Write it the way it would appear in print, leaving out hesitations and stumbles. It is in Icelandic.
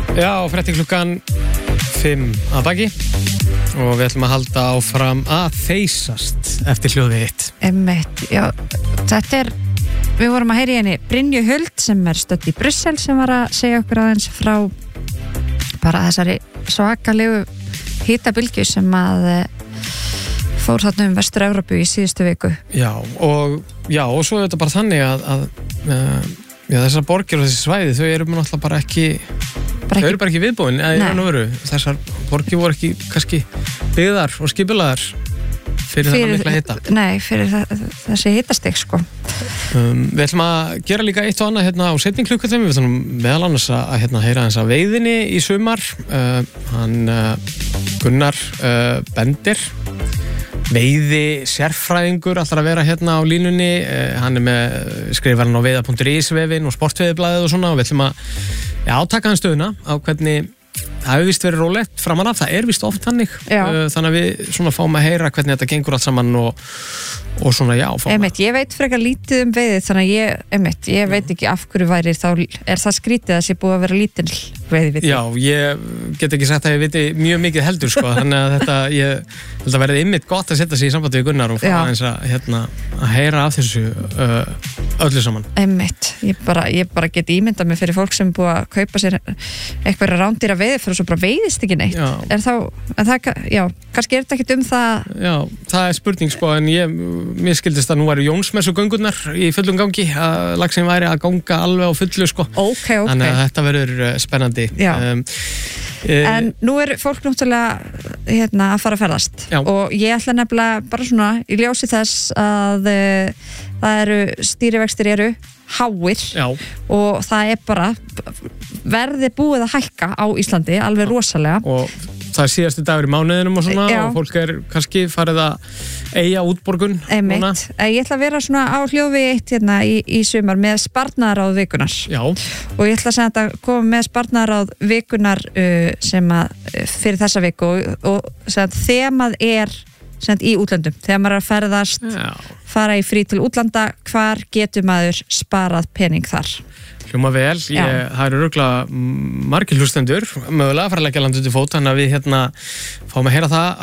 Já, fréttir klukkan 5 að baki og við ætlum að halda áfram að þeysast eftir hljóðið 1. Einmitt, já, við vorum að heyra í henni Brynju Huld sem stödd í Brussel sem var að segja okkur aðeins frá bara þessari svakalegu hitabylgju sem að fór þarna Vestur-Evrópu í síðustu viku. Já, og svo er þetta bara þannig að þessar borgir og þessi svæði, þau eru náttúrulega bara ekki viðbúin, þessar borgir voru ekki kannski byggðar og skipulaðar fyrir þennan mikla hita. Nei, fyrir þessi hitastig, sko. Við ætlum að gera líka eitt og annað hérna á seinni klukkutíma. Við ætlum meðal annars að heyra eins af veiðinni í sumar. Hann Gunnar Bendir, veiði sérfræðingur, ætlar að vera hérna á línunni. Hann með skrifarinn á veiða.is vefinn og sportveiðiblaðið og svona, og við ætlum að taka hann stöðuna á hvernig það hefur vist verið rólegt framan af, það er vist oft þannig. Þannig að við svona fáum að heyra hvernig þetta gengur allt saman og svona, ég veit frekar lítið um veiði, þannig að ég veit ekki af hverju væri þá, er það skrítið að sé búið að vera lítil veiði? Já, ég get ekki sagt að ég viti mjög mikið heldur, sko, þannig að ég held að verði ymmit gott að setja sig í sambandi við Gunnar og fá eins að heyra af þessu öllu saman. Ég bara get ímyndað mig fyrir fólk sem búið að kaupa sér eitthvað rándýra veiði fyrir svo bara veiðist ekki neitt. Kannski er þetta ekkert um það. Já, það er spurning, sko, en mér skildist að nú væru Jónsmessugöngurnar í fullum gangi, að laxinn væri að ganga alveg á fullu, sko. Okay. Þannig að þetta verður spennandi. En nú er fólk náttúrulega að fara að ferðast. Og ég ætla nefnilega bara svona í ljósi þess að það eru stýrivextir eru háir og það er bara verði búið að hækka á Íslandi alveg rosalega. Og það er síðasti dagur í mánuðinum og svona og fólk er kannski farið að eiga útborgun. Ég ætla að vera svona á hljóðvegi 1 hérna í sumar með sparnaðaráð vikunar. Og ég ætla að koma með sparnaðaráð vikunar sem að fyrir þessa viku og þemað er í útlöndum. Þegar maður er að ferðast, fara í frí til útlanda, hvar getur maður sparað pening þar? Hljóma vel, það eru örugglega margir hlustendur mögulega að fara að leggja land undir fót, þannig að við fáum að heyra það